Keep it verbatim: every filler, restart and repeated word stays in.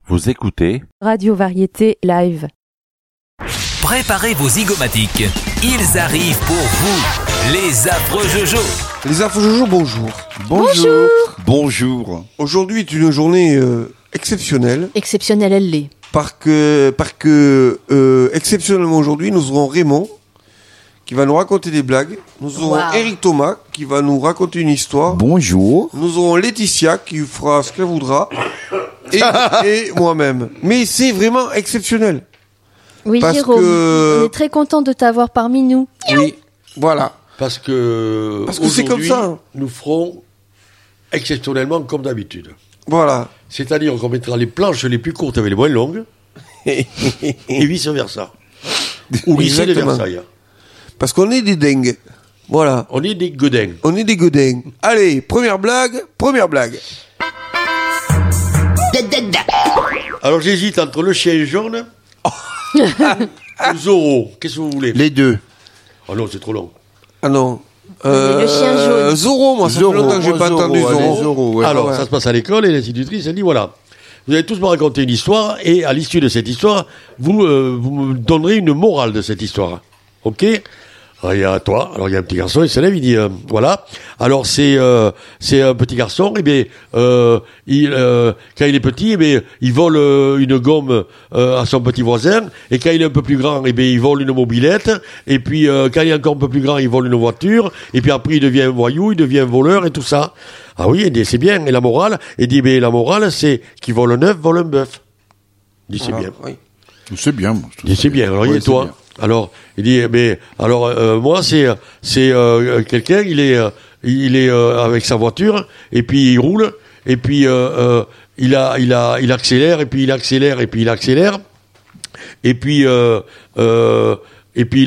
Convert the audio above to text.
Vous écoutez Radio Variété Live. Préparez vos zygomatiques. Ils arrivent pour vous, les affreux Jojo. Les affreux Jojo, bonjour. Bonjour. Bonjour. Aujourd'hui est une journée euh, exceptionnelle. Exceptionnelle, elle l'est. Parce que, parce que euh, exceptionnellement aujourd'hui, nous aurons Raymond qui va nous raconter des blagues. Nous aurons Wow. Eric Thomas qui va nous raconter une histoire. Bonjour. Nous aurons Laetitia qui fera ce qu'elle voudra. Et, et moi-même. Mais c'est vraiment exceptionnel. Oui, Parce Jérôme, que- on est très content de t'avoir parmi nous. Oui, voilà. Parce que, Parce que c'est comme aujourd'hui, ça, hein. nous ferons exceptionnellement comme d'habitude. Voilà. C'est-à-dire qu'on mettra les planches les plus courtes avec les moins longues, et vice-versa. Ou lycée de Exactement. Versailles. Parce qu'on est des dingues. Voilà. On est des godins. On est des godins. Allez, première blague, première blague. Alors j'hésite entre le chien jaune ou Zorro. Qu'est-ce que vous voulez? Les deux. Oh non, c'est trop long. Ah non. Euh, le chien jaune. Zorro, moi, ça Zorro, fait longtemps que j'ai moi, pas Zorro, entendu allez, Zorro. Zorro, ouais. Alors, ouais. ça se passe à l'école et l'institutrice, elle dit voilà, vous allez tous me raconter une histoire et à l'issue de cette histoire, vous, euh, vous me donnerez une morale de cette histoire. Ok? Alors, il y a toi, alors il y a un petit garçon, il se lève, il dit euh, voilà. Alors c'est euh, c'est un petit garçon, et bien euh, il euh, quand il est petit, et bien il vole euh, une gomme euh, à son petit voisin, et quand il est un peu plus grand, et bien il vole une mobilette, et puis euh, quand il est encore un peu plus grand, il vole une voiture, et puis après il devient un voyou, il devient un voleur et tout ça. Ah oui, il dit c'est bien. Et la morale, il dit ben la morale c'est qui vole un œuf vole un bœuf. Il dit c'est Ah, bien. oui. C'est bien. moi, je trouve Il dit ça c'est bien. Alors, Ouais, et c'est toi bien. Alors, il dit, mais alors euh, moi c'est c'est euh, quelqu'un, il est euh, il est euh, avec sa voiture et puis il roule et puis euh, euh, il a il a il accélère et puis il accélère et puis il accélère et puis euh, euh, et puis